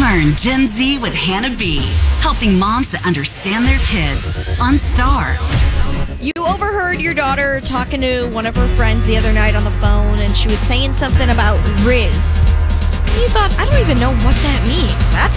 Learn Gen Z with Hannah B, helping moms to understand their kids on Star. You overheard your daughter talking to one of her friends the other night on the phone, and she was saying something about Riz. And you thought, I don't even know what that means. That's